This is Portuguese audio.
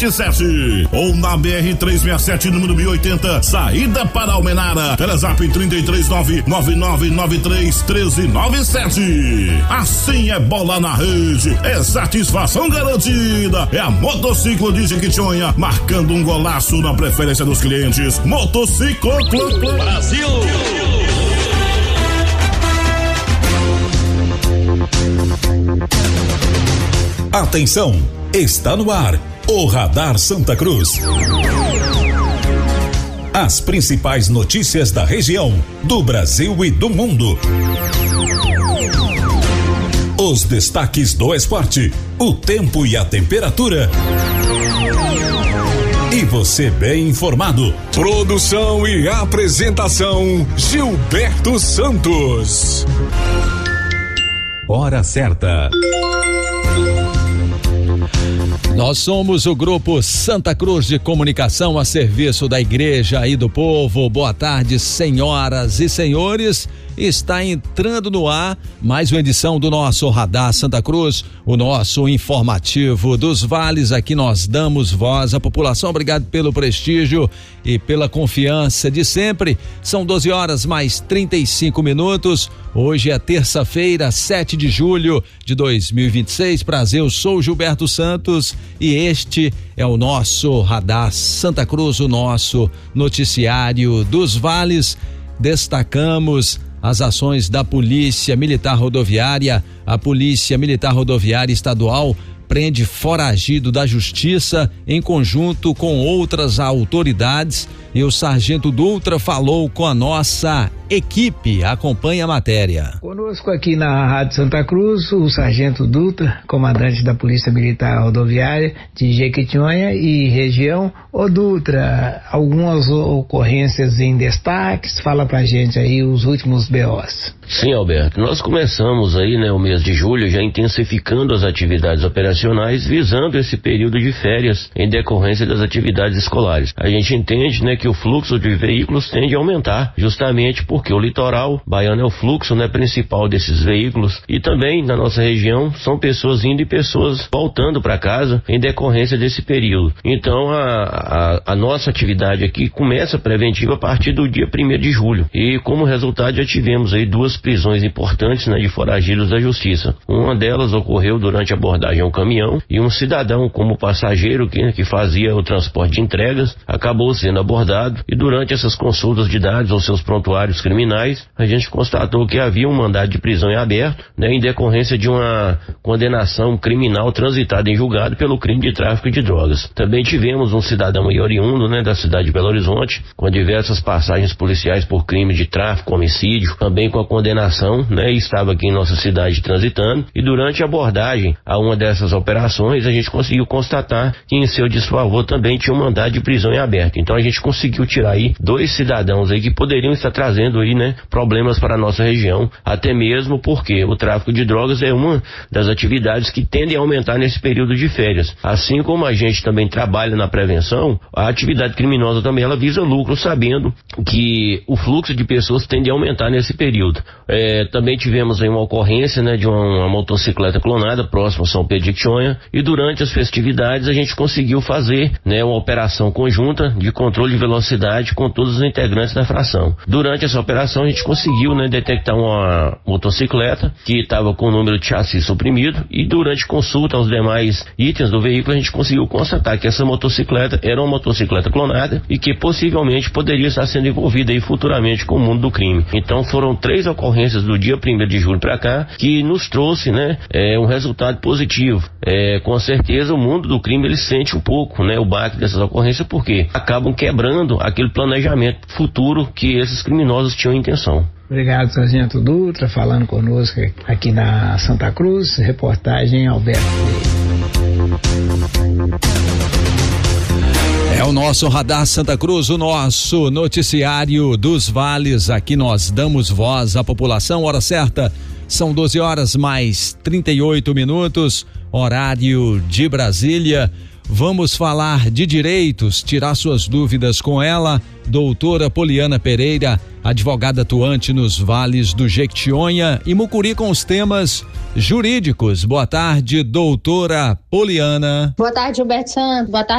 27 ou na BR-367, número 1080, saída para Almenara. Telezap 33999931397. Assim é bola na rede, é satisfação garantida. É a Motociclo de Jequitinhonha, marcando um golaço na preferência dos clientes. Motociclo Brasil. Atenção, está no ar o Radar Santa Cruz. As principais notícias da região, do Brasil e do mundo. Os destaques do esporte, o tempo e a temperatura. E você bem informado. Produção e apresentação, Gilberto Santos. Hora certa. Nós somos o Grupo Santa Cruz de Comunicação a serviço da Igreja e do Povo. Boa tarde, senhoras e senhores. Está entrando no ar mais uma edição do nosso Radar Santa Cruz, o nosso informativo dos vales. Aqui nós damos voz à população. Obrigado pelo prestígio e pela confiança de sempre. São 12 horas mais 35 minutos. Hoje é terça-feira, 7 de julho de 2026. Prazer, eu sou Gilberto Santos e este é o nosso Radar Santa Cruz, o nosso noticiário dos vales. Destacamos as ações da Polícia Militar Rodoviária. A Polícia Militar Rodoviária Estadual prende foragido da Justiça em conjunto com outras autoridades, e o Sargento Dutra falou com a nossa equipe. Acompanhe a matéria. Conosco aqui na Rádio Santa Cruz, o Sargento Dutra, comandante da Polícia Militar Rodoviária de Jequitinhonha e região. Ô Dutra, algumas ocorrências em destaques, fala pra gente aí os últimos BOs. Sim, Alberto, nós começamos aí, o mês de julho já intensificando as atividades operacionais visando esse período de férias em decorrência das atividades escolares. A gente entende, que o fluxo de veículos tende a aumentar, justamente porque o litoral baiano é o fluxo, principal desses veículos, e também na nossa região são pessoas indo e pessoas voltando para casa em decorrência desse período. Então a nossa atividade aqui começa preventiva a partir do dia 1º de julho, e como resultado já tivemos aí 2 prisões importantes, de foragidos da Justiça. Uma delas ocorreu durante a abordagem ao caminhão, e um cidadão como passageiro que fazia o transporte de entregas acabou sendo abordado, e durante essas consultas de dados aos seus prontuários criminais, a gente constatou que havia um mandado de prisão em aberto, em decorrência de uma condenação criminal transitada em julgado pelo crime de tráfico de drogas. Também tivemos um cidadão oriundo, da cidade de Belo Horizonte, com diversas passagens policiais por crime de tráfico, homicídio, também com a condenação, e estava aqui em nossa cidade transitando, e durante a abordagem a uma dessas operações, a gente conseguiu constatar que em seu desfavor também tinha um mandado de prisão em aberto. Então a gente conseguiu tirar aí 2 cidadãos aí que poderiam estar trazendo aí, problemas para a nossa região, até mesmo porque o tráfico de drogas é uma das atividades que tendem a aumentar nesse período de férias. Assim como a gente também trabalha na prevenção, a atividade criminosa também ela visa lucro, sabendo que o fluxo de pessoas tende a aumentar nesse período. Também tivemos aí uma ocorrência, de uma motocicleta clonada próximo a São Pedro de Jequitinhonha, e durante as festividades a gente conseguiu fazer, uma operação conjunta de controle de velocidade com todos os integrantes da fração. Durante essa operação a gente conseguiu, detectar uma motocicleta que estava com o número de chassi suprimido, e durante consulta aos demais itens do veículo a gente conseguiu constatar que essa motocicleta era uma motocicleta clonada e que possivelmente poderia estar sendo envolvida aí futuramente com o mundo do crime. Então foram 3 ocorrências do dia 1º de julho para cá que nos trouxe, um resultado positivo. Com certeza o mundo do crime ele sente um pouco, o baque dessas ocorrências, porque acabam quebrando aquele planejamento futuro que esses criminosos tinham intenção. Obrigado, Sargento Dutra, falando conosco aqui na Santa Cruz, reportagem Alberto. É o nosso Radar Santa Cruz, o nosso noticiário dos vales. Aqui nós damos voz à população. Hora certa, são 12 horas mais 38 minutos, horário de Brasília. Vamos falar de direitos, tirar suas dúvidas com ela, doutora Poliana Pereira, advogada atuante nos vales do Jequitinhonha e Mucuri com os temas jurídicos. Boa tarde, doutora Poliana. Boa tarde, Gilberto Santos. Boa tarde